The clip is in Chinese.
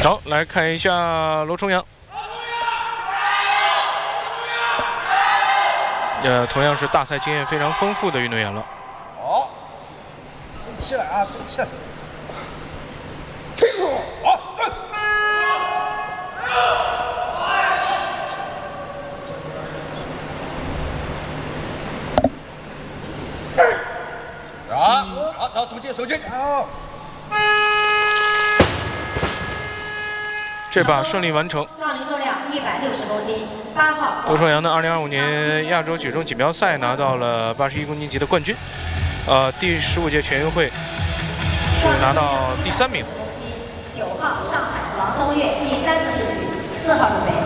好，来看一下罗重阳。同样是大赛经验非常丰富的运动员了。 好，争气了啊，争气了！清楚，好，站。好，找手劲，好。 这把顺利完成。 杠铃重量160公斤，8号。 罗重阳呢，2025年亚洲举重锦标赛拿到了81公斤级的冠军，第15届全运会是拿到第3名。 9号上海王宗岳第3次试举，4号入围。